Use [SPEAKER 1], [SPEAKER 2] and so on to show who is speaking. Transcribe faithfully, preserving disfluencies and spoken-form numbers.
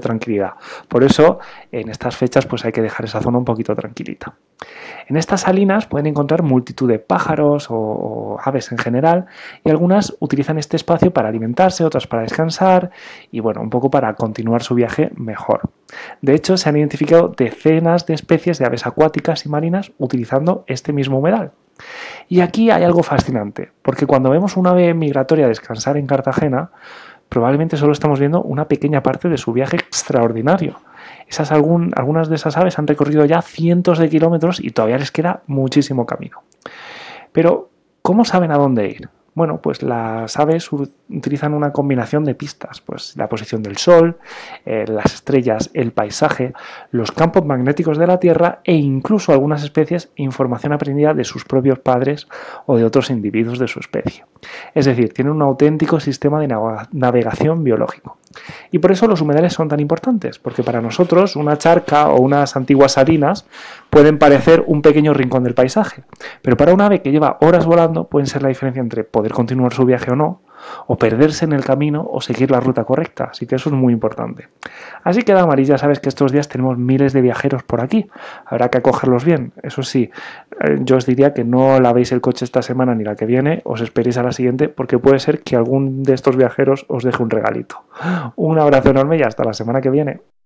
[SPEAKER 1] tranquilidad. Por eso, en estas fechas, pues hay que dejar esa zona un poquito tranquilita. En estas salinas pueden encontrar multitud de pájaros o, o aves en general, y algunas utilizan este espacio para alimentarse, otras para descansar y bueno, un poco para continuar su viaje mejor. De hecho, se han identificado decenas de especies de aves acuáticas y marinas utilizando este mismo humedal. Y aquí hay algo fascinante, porque cuando vemos una ave migratoria descansar en Cartagena, probablemente solo estamos viendo una pequeña parte de su viaje extraordinario. Esas algún, algunas de esas aves han recorrido ya cientos de kilómetros y todavía les queda muchísimo camino. Pero, ¿cómo saben a dónde ir? Bueno, pues las aves utilizan una combinación de pistas, pues la posición del sol, eh, las estrellas, el paisaje, los campos magnéticos de la Tierra e incluso algunas especies información aprendida de sus propios padres o de otros individuos de su especie. Es decir, tienen un auténtico sistema de navegación biológico. Y por eso los humedales son tan importantes, porque para nosotros una charca o unas antiguas salinas pueden parecer un pequeño rincón del paisaje, pero para un ave que lleva horas volando pueden ser la diferencia entre poder continuar su viaje o no, o perderse en el camino o seguir la ruta correcta, así que eso es muy importante. Así que, Damaris, ya sabes que estos días tenemos miles de viajeros por aquí, habrá que acogerlos bien. Eso sí, yo os diría que no lavéis el coche esta semana ni la que viene, os esperéis a la siguiente, porque puede ser que algún de estos viajeros os deje un regalito. Un abrazo enorme y hasta la semana que viene.